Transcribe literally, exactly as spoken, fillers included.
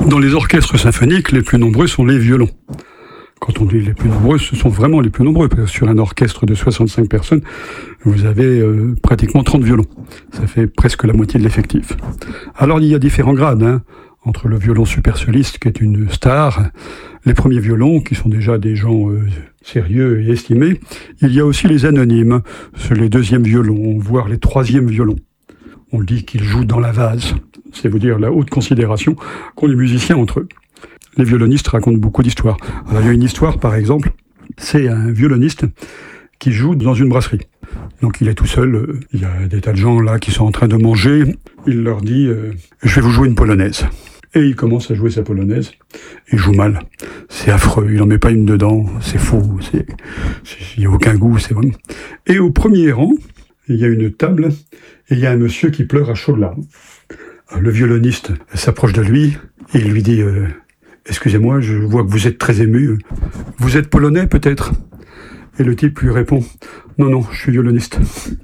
Dans les orchestres symphoniques, les plus nombreux sont les violons. Quand on dit les plus nombreux, ce sont vraiment les plus nombreux, parce que sur un orchestre de soixante-cinq personnes, vous avez euh, pratiquement trente violons. Ça fait presque la moitié de l'effectif. Alors il y a différents grades, hein, entre le violon super soliste, qui est une star, les premiers violons, qui sont déjà des gens euh, sérieux et estimés. Il y a aussi les anonymes, c'est les deuxièmes violons, voire les troisièmes violons. On dit qu'ils jouent dans la vase, c'est vous dire la haute considération qu'ont les musiciens entre eux. Les violonistes racontent beaucoup d'histoires. Alors, il y a une histoire, par exemple, c'est un violoniste qui joue dans une brasserie. Donc il est tout seul, il y a des tas de gens là qui sont en train de manger. Il leur dit euh, « Je vais vous jouer une polonaise ». Et il commence à jouer sa polonaise. Il joue mal. C'est affreux, il n'en met pas une dedans, c'est faux, c'est, il n'y a aucun goût, c'est vraiment... Et au premier rang, il y a une table et il y a un monsieur qui pleure à chaudes larmes. Le violoniste s'approche de lui et il lui dit euh, « Excusez-moi, je vois que vous êtes très ému. Vous êtes polonais peut-être ?» Et le type lui répond « Non, non, je suis violoniste. »